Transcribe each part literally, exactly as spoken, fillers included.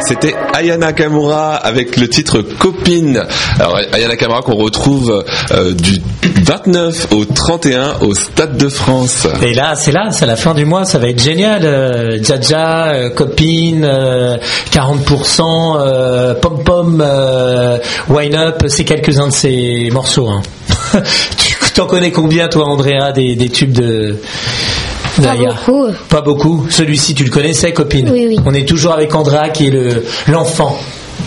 C'était Aya Nakamura avec le titre Copine. Alors Aya Nakamura qu'on retrouve euh, du vingt-neuf au trente et un au Stade de France. Et là, c'est là, c'est la fin du mois, ça va être génial. Euh, Jaja, euh, Copine, euh, quarante pour cent, euh, Pom Pom, euh, Wine Up, c'est quelques-uns de ces morceaux. Hein. Tu t'en connais combien, toi, Andrea, des, des tubes de... Pas beaucoup. Pas beaucoup. Celui-ci, tu le connaissais, Copine? Oui, oui. On est toujours avec Andrea, qui est le, l'enfant.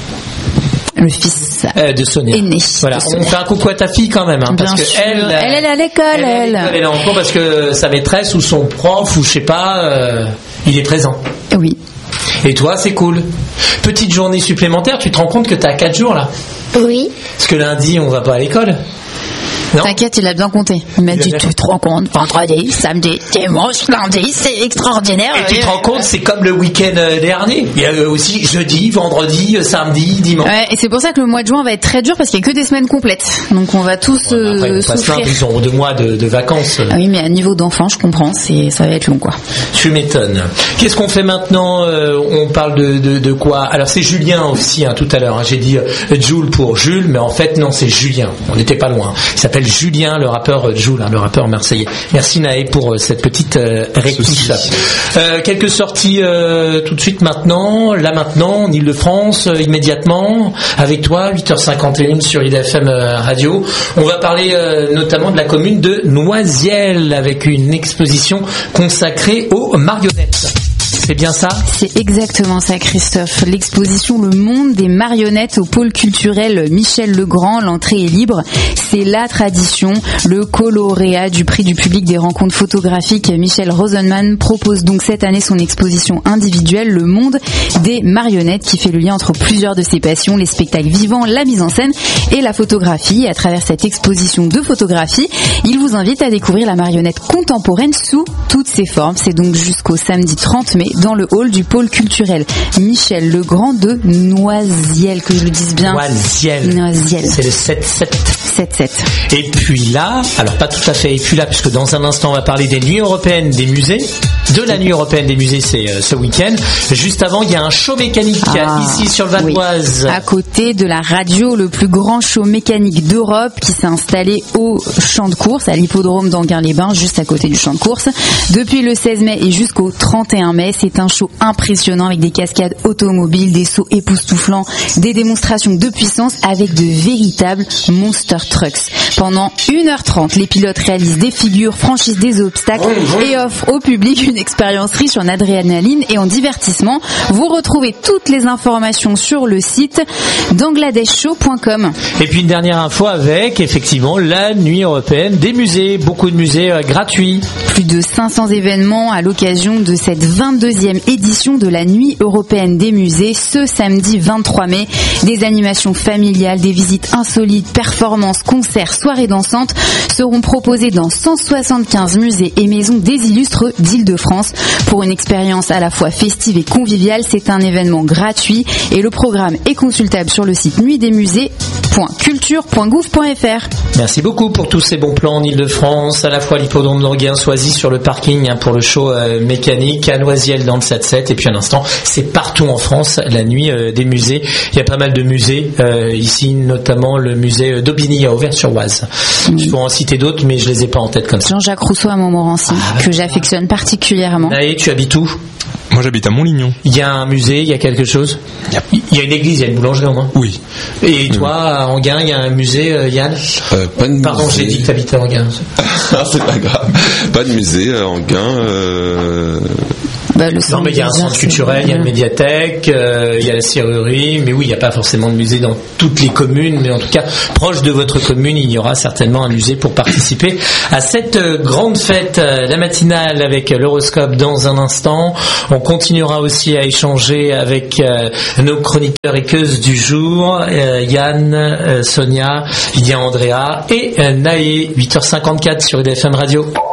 Le fils euh, de Sonia. Aîné. Voilà. On fait un coucou à ta fille quand même, hein, parce que elle, elle, elle est à l'école, elle. Elle est, elle est en cours parce que sa maîtresse ou son prof ou je sais pas, euh, il est présent. Oui. Et toi, c'est cool. Petite journée supplémentaire. Tu te rends compte que t'as quatre jours là? Oui. Parce que lundi, on va pas à l'école. Non. T'inquiète, il a bien compté. Il m'a il dit, tu te rends compte, vendredi, samedi, dimanche, lundi, c'est extraordinaire. Et tu te rends compte, c'est comme le week-end dernier. Il y a aussi jeudi, vendredi, samedi, dimanche. Ouais, et c'est pour ça que le mois de juin va être très dur parce qu'il n'y a que des semaines complètes. Donc on va tous ouais, après, euh, on passe souffrir. Plein, ils ont deux mois de, de vacances. Ah oui, mais à niveau d'enfant, je comprends, c'est, ça va être long, quoi. Tu m'étonnes. Qu'est-ce qu'on fait maintenant? euh, On parle de, de, de quoi? Alors c'est Julien aussi, hein, tout à l'heure. Hein. J'ai dit euh, Jules pour Jules, mais en fait non, c'est Julien. On n'était pas loin. Il s'appelle Julien, le rappeur Jules, hein, le rappeur marseillais. Merci Naé pour euh, cette petite euh, réplique. Euh, quelques sorties euh, tout de suite maintenant, là maintenant, en Ile-de-France, euh, immédiatement, avec toi, huit heures cinquante et un sur I D F M euh, Radio. On va parler euh, notamment de la commune de Noisiel avec une exposition consacrée aux marionnettes. C'est bien ça? C'est exactement ça, Christophe. L'exposition Le Monde des marionnettes au pôle culturel Michel Legrand. L'entrée est libre. C'est la tradition. Le lauréat du prix du public des rencontres photographiques, Michel Rosenman, propose donc cette année son exposition individuelle Le Monde des marionnettes, qui fait le lien entre plusieurs de ses passions, les spectacles vivants, la mise en scène et la photographie. Et à travers cette exposition de photographie, il vous invite à découvrir la marionnette contemporaine sous toutes ses formes. C'est donc jusqu'au samedi trente mai dans le hall du pôle culturel Michel Legrand de Noisiel, que je le dise bien. Noisiel. Noisiel. C'est le sept sept. sept sept. Et puis là, alors pas tout à fait, et puis là, puisque dans un instant on va parler des nuits européennes des musées, de la nuit européenne des musées, c'est euh, ce week-end. Juste avant, il y a un show mécanique ah, ici sur le Val d'Oise. Oui. À côté de la radio, le plus grand show mécanique d'Europe qui s'est installé au champ de course, à l'hippodrome d'Anguin-les-Bains, juste à côté du champ de course. Depuis le seize mai et jusqu'au trente et un mai, c'est un show impressionnant avec des cascades automobiles, des sauts époustouflants, des démonstrations de puissance avec de véritables monster trucks. Pendant une heure trente, les pilotes réalisent des figures, franchissent des obstacles et offrent au public une expérience riche en adrénaline et en divertissement. Vous retrouvez toutes les informations sur le site bangladesh show point com. Et puis une dernière info avec effectivement la nuit européenne des musées. Beaucoup de musées euh, gratuits. Plus de cinq cents événements à l'occasion de cette vingt-deuxième édition de la nuit européenne des musées ce samedi vingt-trois mai. Des animations familiales, des visites insolites, performances, concerts, soirées dansantes seront proposées dans cent soixante-quinze musées et maisons des illustres d'Île-de-France. Pour une expérience à la fois festive et conviviale, c'est un événement gratuit et le programme est consultable sur le site nuit des musées point culture point gouv point f r. Merci beaucoup pour tous ces bons plans en Ile-de-France, à la fois l'hippodrome d'Anguin-Soisy sur le parking hein, pour le show euh, mécanique, à Noisiel dans le sept sept, et puis à l'instant c'est partout en France la nuit euh, des musées. Il y a pas mal de musées euh, ici, notamment le musée d'Aubigny à Auvers-sur-Oise. Mmh. Je peux en citer d'autres mais je les ai pas en tête comme ça. Jean-Jacques Rousseau à Montmorency ah, que j'affectionne particulièrement. Allez, tu habites où? Moi j'habite à Montlignon. Il y a un musée, il y a quelque chose? Yep. Il y a une église, il y a une boulangerie au moins? Oui. Et toi, à Anguin, il y a un musée, euh, Yann? euh, Pas de Pardon, musée. J'ai dit que t'habitais à Anguin. C'est pas grave. Pas de musée à Anguin. Euh... Bah, le non mais il y a un centre culturel, il y a une médiathèque, euh, il y a la serrurerie, mais oui, il n'y a pas forcément de musée dans toutes les communes, mais en tout cas, proche de votre commune, il y aura certainement un musée pour participer à cette euh, grande fête, euh, la matinale avec l'horoscope dans un instant. On continuera aussi à échanger avec euh, nos chroniqueurs et queuses du jour, euh, Yann, euh, Sonia, Lydia Andrea et euh, Naé, huit heures cinquante-quatre sur I D F M Radio.